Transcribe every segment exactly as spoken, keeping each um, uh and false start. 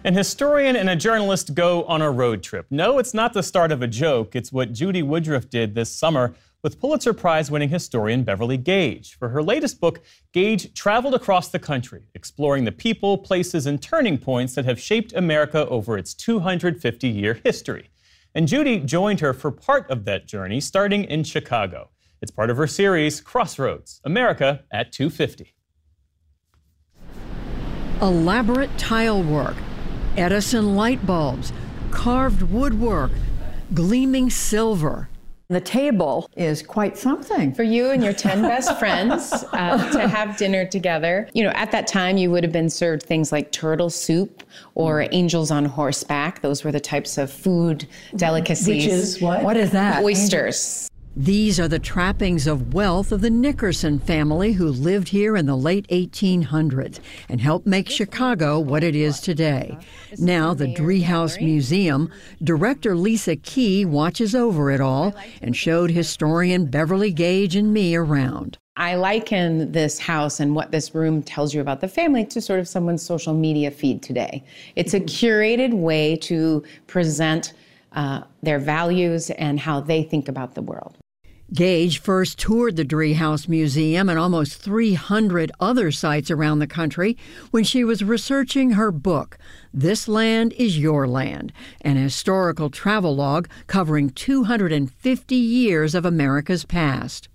An historian and a journalist go on a road trip. No, it's not the start of a joke. It's what Judy Woodruff did this summer with Pulitzer Prize-winning historian Beverly Gage. For her latest book, Gage traveled across the country, exploring the people, places, and turning points that have shaped America over its two hundred fifty year history. And Judy joined her for part of that journey, starting in Chicago. It's part of her series, Crossroads, America at two fifty. Elaborate tile work, Edison light bulbs, carved woodwork, gleaming silver. The table is quite something. For you and your ten best friends uh, to have dinner together. You know, at that time, you would have been served things like turtle soup or angels on horseback. Those were the types of food delicacies. Which is what? What is that? Oysters. These are the trappings of wealth of the Nickerson family who lived here in the late eighteen hundreds and helped make Chicago what it is today. Now, the Driehaus Museum, director Lisa Key watches over it all and showed historian Beverly Gage and me around. I liken this house and what this room tells you about the family to sort of someone's social media feed today. It's a curated way to present uh, their values and how they think about the world. Gage first toured the Driehaus Museum and almost three hundred other sites around the country when she was researching her book, This Land is Your Land, an historical travelogue covering two hundred fifty years of America's past.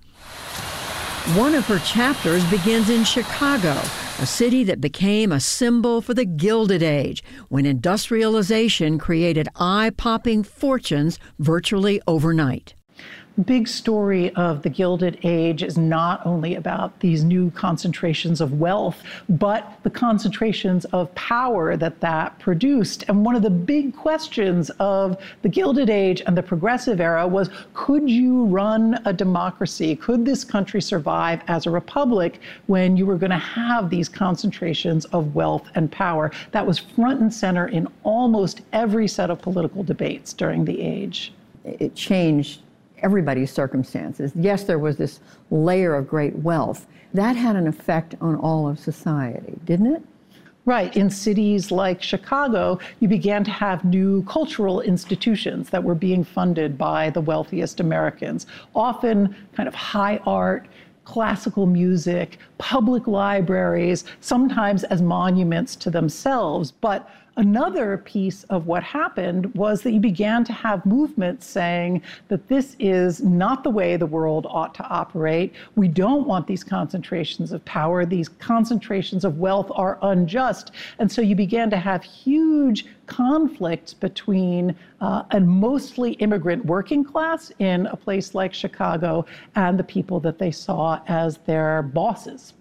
One of her chapters begins in Chicago, a city that became a symbol for the Gilded Age, when industrialization created eye-popping fortunes virtually overnight. The big story of the Gilded Age is not only about these new concentrations of wealth, but the concentrations of power that that produced. And one of the big questions of the Gilded Age and the Progressive Era was, could you run a democracy? Could this country survive as a republic when you were going to have these concentrations of wealth and power? That was front and center in almost every set of political debates during the age. It changed everybody's circumstances. Yes, there was this layer of great wealth. That had an effect on all of society, didn't it? Right. In cities like Chicago, you began to have new cultural institutions that were being funded by the wealthiest Americans, often kind of high art, classical music, public libraries, sometimes as monuments to themselves. But another piece of what happened was that you began to have movements saying that this is not the way the world ought to operate. We don't want these concentrations of power. These concentrations of wealth are unjust. And so you began to have huge conflicts between uh, a mostly immigrant working class in a place like Chicago and the people that they saw as their bosses.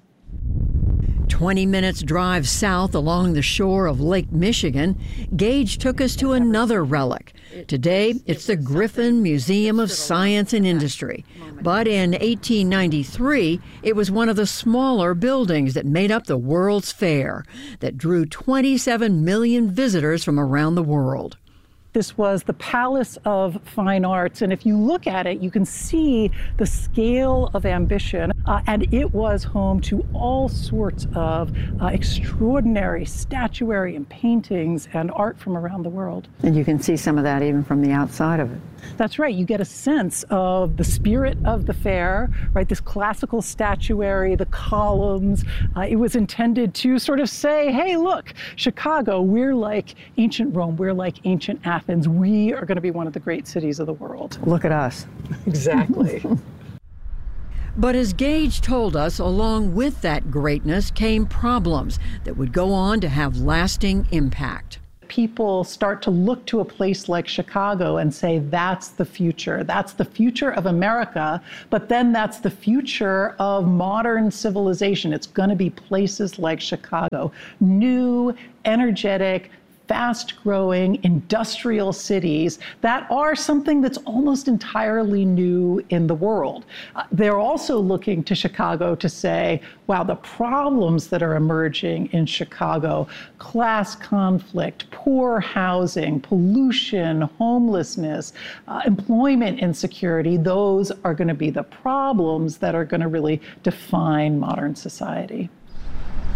twenty minutes drive south along the shore of Lake Michigan, Gage took us to another relic. Today, it's the Griffin Museum of Science and Industry. But in eighteen ninety-three, it was one of the smaller buildings that made up the World's Fair, that drew twenty-seven million visitors from around the world. This was the Palace of Fine Arts, and if you look at it, you can see the scale of ambition, uh, and it was home to all sorts of uh, extraordinary statuary and paintings and art from around the world. And you can see some of that even from the outside of it. That's right. You get a sense of the spirit of the fair, right? This classical statuary, the columns. Uh, it was intended to sort of say, hey, look, Chicago, we're like ancient Rome, we're like ancient Athens. We are going to be one of the great cities of the world. Look at us. Exactly. But as Gage told us, along with that greatness came problems that would go on to have lasting impact. People start to look to a place like Chicago and say, that's the future. That's the future of America, but then that's the future of modern civilization. It's going to be places like Chicago, new, energetic, fast-growing industrial cities that are something that's almost entirely new in the world. Uh, they're also looking to Chicago to say, wow, the problems that are emerging in Chicago, class conflict, poor housing, pollution, homelessness, uh, employment insecurity, those are going to be the problems that are going to really define modern society.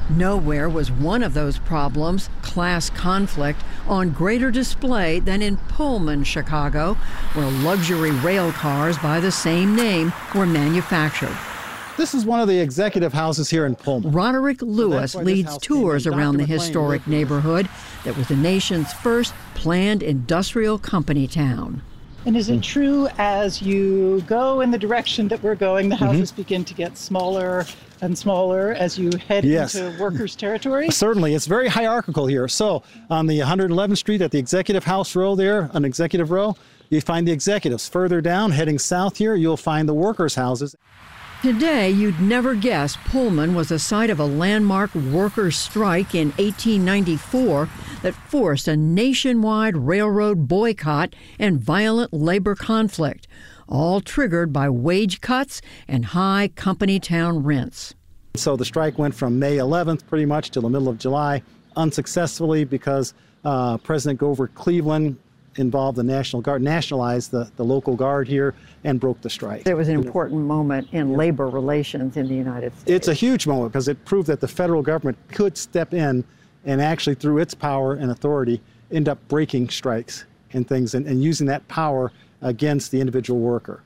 Nowhere was one of those problems, class conflict, on greater display than in Pullman, Chicago, where luxury rail cars by the same name were manufactured. This is one of the executive houses here in Pullman. Roderick Lewis leads tours around the historic neighborhood that was the nation's first planned industrial company town. And is it true as you go in the direction that we're going, the houses mm-hmm. begin to get smaller and smaller as you head yes. into workers' territory? Certainly. It's very hierarchical here. So on the one hundred eleventh Street at the Executive House row there, an executive row, you find the executives. Further down, heading south here, you'll find the workers' houses. Today, you'd never guess Pullman was the site of a landmark workers' strike in eighteen ninety-four that forced a nationwide railroad boycott and violent labor conflict, all triggered by wage cuts and high company town rents. So the strike went from May eleventh pretty much to the middle of July, unsuccessfully because uh, President Grover Cleveland involved the National Guard, nationalized the, the local guard here, and broke the strike. It was an important moment in labor relations in the United States. It's a huge moment because it proved that the federal government could step in and actually, through its power and authority, end up breaking strikes and things and, and using that power against the individual worker.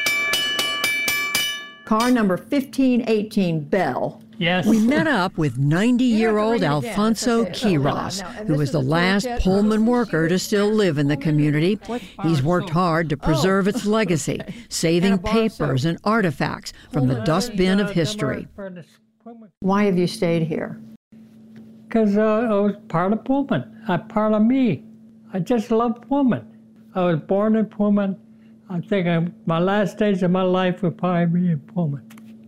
Car number fifteen eighteen, Bell. Yes. We met up with ninety-year-old Alfonso Quiroz, who was the last Pullman worker to still live in the community. He's worked hard to preserve its legacy, saving papers and artifacts from the dustbin of history. Why have you stayed here? Because uh, I was part of Pullman, a part of me. I just love Pullman. I was born in Pullman. I think I'm, my last days of my life will probably be in Pullman.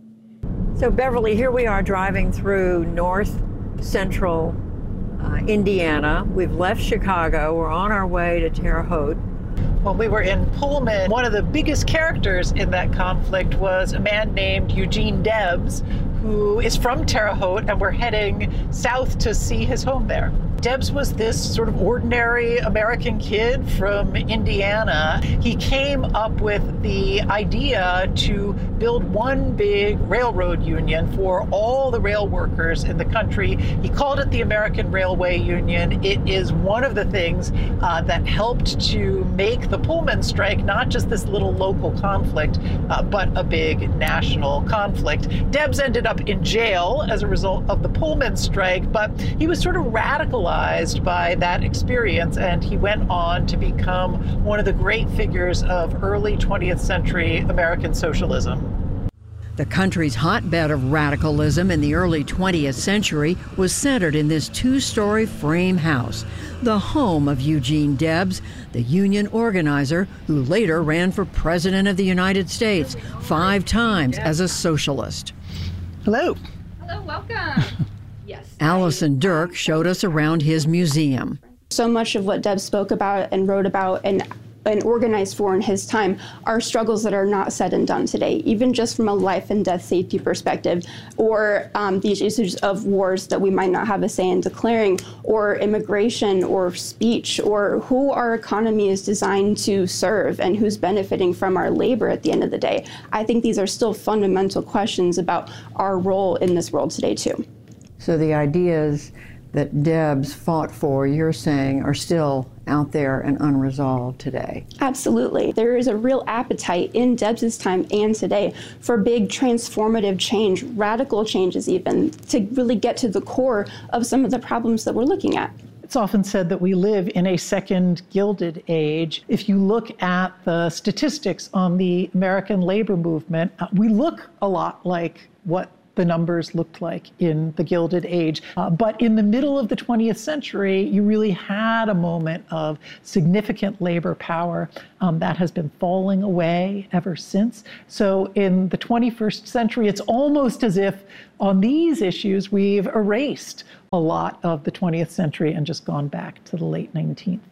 So Beverly, here we are driving through north central uh, Indiana. We've left Chicago. We're on our way to Terre Haute. When we were in Pullman, one of the biggest characters in that conflict was a man named Eugene Debs, who is from Terre Haute, and we're heading south to see his home there. Debs was this sort of ordinary American kid from Indiana. He came up with the idea to build one big railroad union for all the rail workers in the country. He called it the American Railway Union. It is one of the things uh, that helped to make the Pullman strike not just this little local conflict, uh, but a big national conflict. Debs ended up in jail as a result of the Pullman strike, but he was sort of radicalized by that experience, and he went on to become one of the great figures of early twentieth century American socialism. The country's hotbed of radicalism in the early twentieth century was centered in this two-story frame house, the home of Eugene Debs, the union organizer who later ran for president of the United States five times as a socialist. Hello. Hello, welcome. Yes. Allison Dirk showed us around his museum. So much of what Debs spoke about and wrote about and, and organized for in his time are struggles that are not said and done today, even just from a life and death safety perspective, or um, these issues of wars that we might not have a say in declaring, or immigration, or speech, or who our economy is designed to serve and who's benefiting from our labor at the end of the day. I think these are still fundamental questions about our role in this world today, too. So the ideas that Debs fought for, you're saying, are still out there and unresolved today. Absolutely. There is a real appetite in Debs's time and today for big transformative change, radical changes even, to really get to the core of some of the problems that we're looking at. It's often said that we live in a second Gilded Age. If you look at the statistics on the American labor movement, uh, we look a lot like what the numbers looked like in the Gilded Age. Uh, but in the middle of the twentieth century, you really had a moment of significant labor power um, that has been falling away ever since. So in the twenty-first century, it's almost as if on these issues, we've erased a lot of the twentieth century and just gone back to the late nineteenth.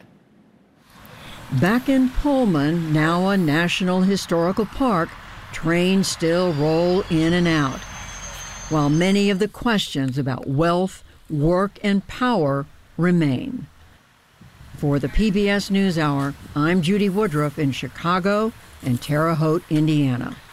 Back in Pullman, now a National Historical Park, trains still roll in and out, while many of the questions about wealth, work, and power remain. For the P B S NewsHour, I'm Judy Woodruff in Chicago and Terre Haute, Indiana.